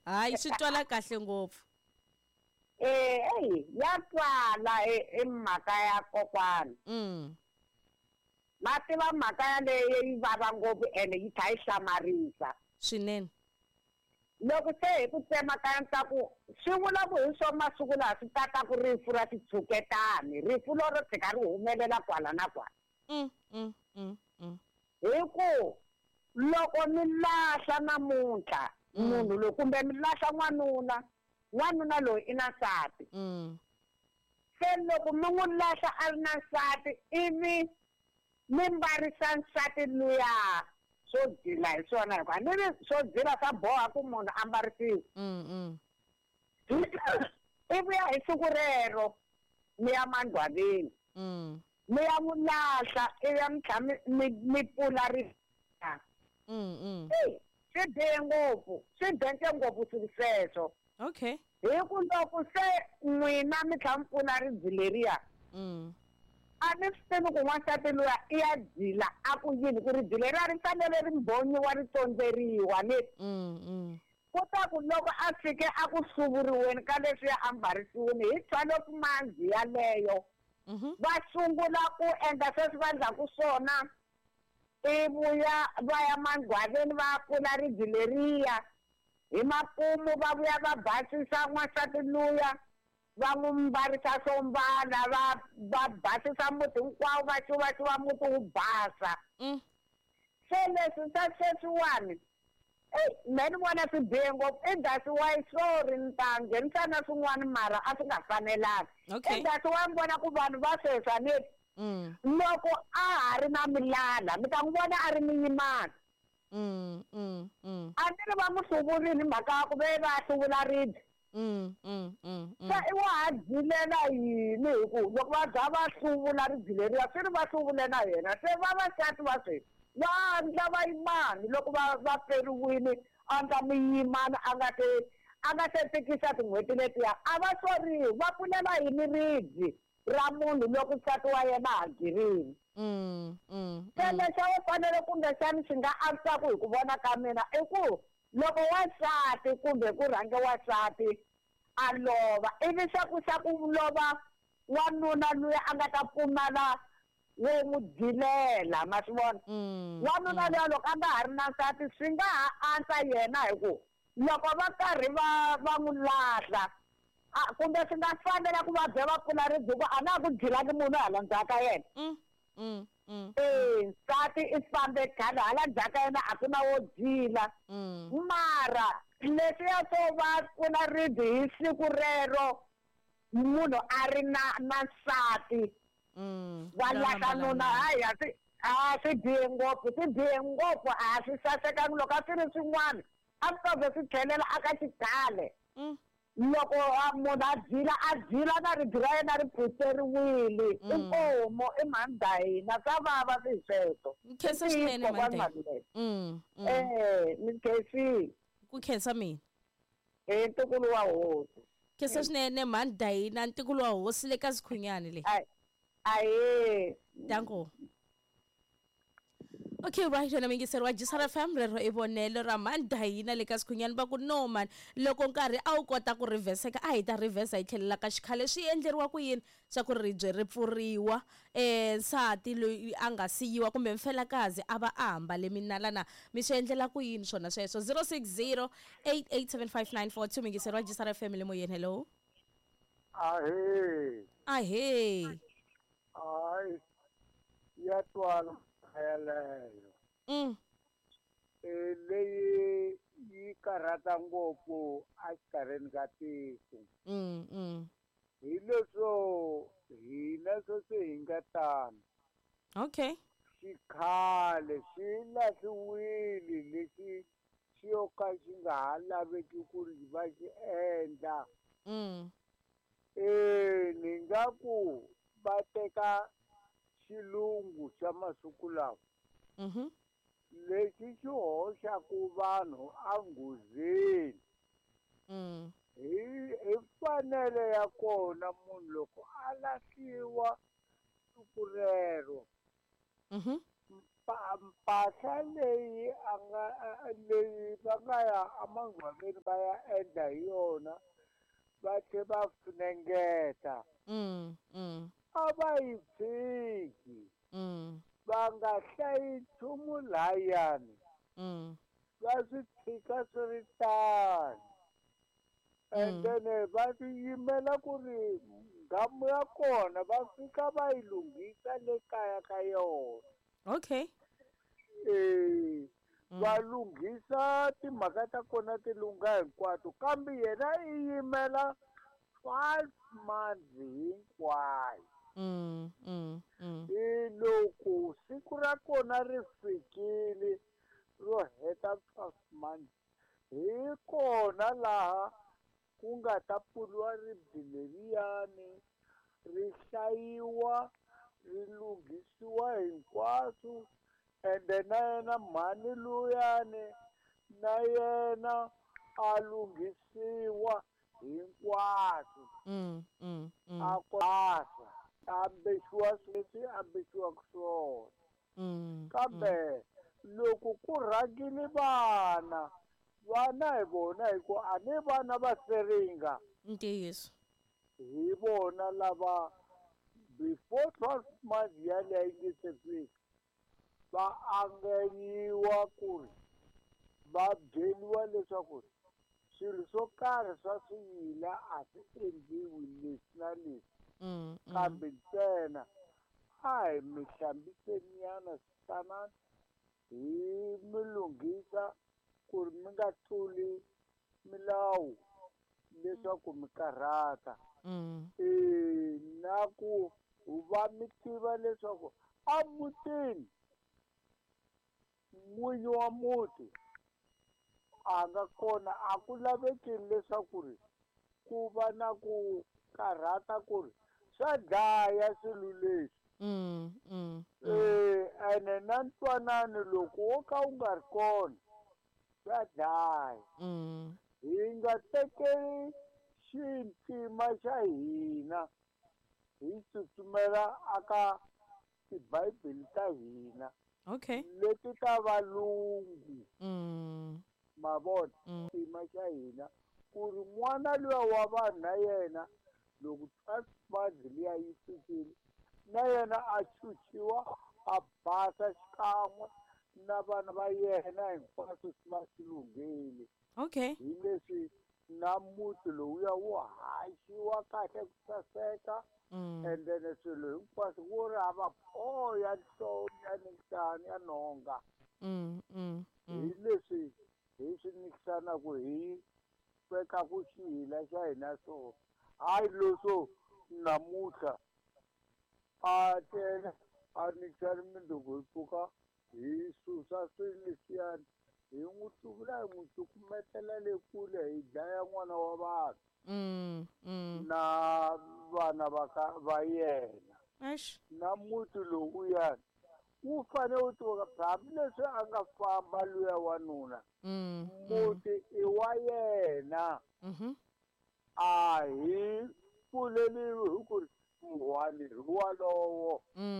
hayi swi twala kahle ngopfu. Ya twala mhaka ya kokwana. Ma tiva mhaka yaleyo yi vava ngopfu ene yi tlha yi hlamarisa swinene. loko se hi ku tsemakanya ta ku swi vula ku hi swo masiku laha swi tata ku rifu ra titshuketani rifu loro tshika ri humelela kwala na kwala. Hi ku loko mi lahla namuntlha munhu loyi kumbe mi lahla n'wanuna loyi i na nsati. Se loko mi n'wi lahla a ri na nsati ivi mi mbarisa nsati luya swo dila hi swona hikuva ni ri swo dila swa boha ku munhu a mbarisiwa. Ivi ya hi siku rero mi ya mandlwaneni mi ya n'wi lahla ivi ya mi tlha mi pfula rita. Swi bihe ngopfu swi bente ngopfu swilo sweswo. Okay. Hi ku loko se n'wina mi tlha mi pfula ribye leriya a ni swi tivi ku n'wansati luya i ya dzila a ku yini ku ribye leriya ri fanele ri mbonyiwa ri tsondzeriwa ni kota ku loko a fike a ku hluvuriweni ka leswiya a mbarisiwini hi 12 mandzi yaleyo va sungula ku endla sweswi va endlaku swona i vuya va ya mandlwaneni va pfula ribye leriya hi makumu va vuya va basisa n'wansati luya va n'wi mbarisa swo mbala va basisa muti hinkwawo va xuvaxuva muti wu basa. Se leswi swa sweswiwani me ni vona swi bihe ngopfu i that's why sorry ni ta nghenisa na swin'wana mara a swi nga fanelanga. I that's why mi vona ku vanhu va sweswa ni loko a ha ri na milala mi ta n'wi vona a ri muyimana. A ni ri va n'wi hluvurile mhaka ya ku ve va hluvula ribye. Se i wa ha dzilela yini hi ku loko va za va hluvula ribye leriya swi ri va hluvule na yena se vavasati va sweswi va endla vayimani loko va feriwile a endla muyimana a nga se fikisa tin'hweti letiya a va soriwi va pfulela yini ribye ra munhu loko nsati wa yena a girini. Se leswi a wu fanele kumbexani swi nga antswaku hi ku vona ka mina i ku loko wansati kumbe ku rhange wansati a lova ivi xa ku lova wanuna luya a nga ta pfumala wo n'wi dzilela ma swi vona. Wanuna luya loko a nga ha ri na nsati swi nga ha antswa yena hi ku loko va karhi va n'wi lahla kumbe swi nga fanela ku va bya va pfula ribye ku a nga ha ku dyilangi munhu hala ndzhaku ka yena. Nsati i fambe khale hala ndzhaku ka yena a ku na wo dyila mara leswiya swo va pfula ribye hi siku rero munhu a ri na nsati va lahla nuna hayi swi bihe ngopfu a swi sasekangi loko a swi ri swin'wana a swi ta vhe swi tlhelela aka xikhale. Loko munhu a dzila na ribye ra yena ri phutseriwile i nkomo i mandayina swa vava swi sweswo. Khensa swinene ni khensile. Ku khensa mina. Ntukulu wa hosi. Khensa swinene mandayina ntukulu wa hosi le ka Sikhunyani le. Aye. Danko. Okay, right, wena mingiseri wa Jisara FM rero i vonelo ra mandayina le ka Sikhunyani va ku no man loko nkarhi a wu kota ku reverseka a hi ta reverse hi tlhelela ka xikhale swi endleriwa ku yini swa ku ribye ri pfuriwa nsati loyi a nga siyiwa kumbe mfelakazi a va a hambale minalana mi swi endlela ku yini swona sweswo 060 887594 mingiseri wa Jisara FM le moyeni. Hello. Ahe ay ya twala yaleyo leyi yi karhata ngopfu a xikarheni ka tiko hi leswo hina sweswi hi nga tani. Okay. Xikhale xi lahliwile lexi xi yo ka xi nga ha laveki ku ri va xi endla. Ni nga ku va teka xilungu xa masiku lawa lexi xi hoxaku vanhu a nghozini. Hi fanele ya kona munhu loko a lahliwa siku rero mpahla leyi leyi va nga ya amangcwabeni va ya endla hi yona va tlhe va funengeta a va yi tshiki va nga hlayi nchumu layani va swi tshika swi ri tano and then va yimela ku ri ngamu ya kona va fika va yi lunghisa le kaya ka yona. Okay. Va lunghisa timhaka ta kona ti lungha hinkwato kambe yena I yimela 5 months hinkwayo. Loko siku ra kona ri fikile ro heta 12 months hi kona laha ku nga ta pfuriwa ribye leriyani ri hlayiwa ri lunghisiwa hinkwaswo ende na yena mhani luyani na yena a lunghisiwa hinkwaswo a basa ambexiwa leswi ambexiwaka swona kambe loko ku rhangile vana hi vona hikuva a ni vana va seringa ntiyiso hi vona lava before 12 months yaleyo yi nge se fika va anganyiwa ku ri va byeliwa leswaku swilo swo karhi swa swiyila a swi endliwi leswi na leswi kambe ntsena a hi mi hlambiseninyana switanani hi mi lunghisa ku ri mi nga tluli milawu leswaku mi karhata na ku va mi tiva leswaku a mutini n'winyi wa muti a nga kona a ku laveki leswaku ri ku va na ku karhata ku ri swa dlaya swilo leswi ene na ntwanano loko wo ka wu nga ri kona swa dlaya hi nga tekeli xintima xa hina hi tsutsumela aka tibayibele ta hina leti ta valungu mavona xintima xa hina ku ri n'wana luya wa vanhu na yena loko 12 months liya yi fikile na yena a chuchiwa a basa xikan'we na vana va yena hinkwaswo swi va swi lunghile hi leswi na muti lowuya wu haxiwa kahle ku saseka and then swilo hinkwaswo wo ri hava pho ya nhloni ya nikisana ya nhonga hi leswi hi swi nikisanaku hi vekaku xihila xa hina swona hayi leswo namuntlha a tele a nikisani mindzuku hi pfuka hi susa swilo leswiyani hi n'wi hluvula hi n'wi cukumetela le kule hi dlaya n'wana wa vanhu na vana va yena na muti lowuyani wu fane wu tiva hambileswi a nga famba luya wanuna muti I wa yena a hi pfuleliwi hi ku ri muhwani hi walowo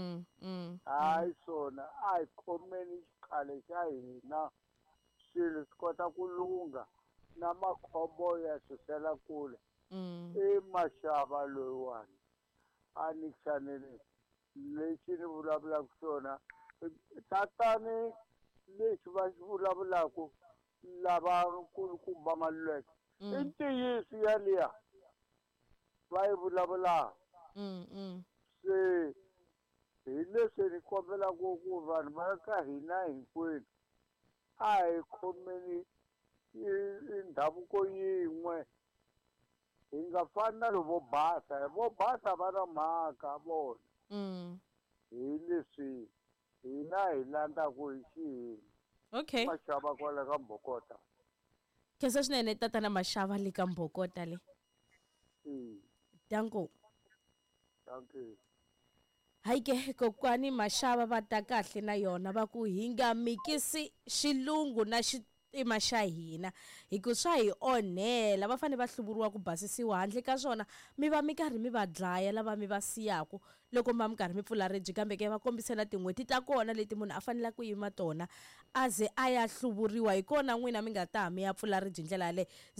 hayi swona a hi khomeni xikhale xa hina swilo swi kota ku lungha na makhombo ya susela kule I Mashava loyiwani a nikisanile lexi ni vulavulaka swona tatani lexi va xi vulavulaku lava kulukumba Maluleke I ntiyiso yaliya va yi vulavulaka se hi leswi ni kombelaku ku vanhu va ka hina hinkwenu a hi khomeni ndhavuko yin'we hi nga fani na vo basa va na mhaka vona hi leswi hina hi landzaku hi xihina Mashava kwala ka Mbokota khensa swinene tatana Mashava le ka Mbokota le danko hayi ke kokwani Mashava va ta kahle na yona va ku hi nga mikisi xilungu na tima xa hina hikuva swa hi onhela va fanele va hluvuriwa ku basisiwa handle ka swona mi va mi karhi mi va dlaya lava mi va siyaku loko mi karhi mi pfula ribye kambe ke va kombisela tin'hweti ta kona leti munhu a fanele ku yima tona a ze a ya hluvuriwa hi kona n'wina mi nga ta mi ya pfula ribye ndlela yaleyo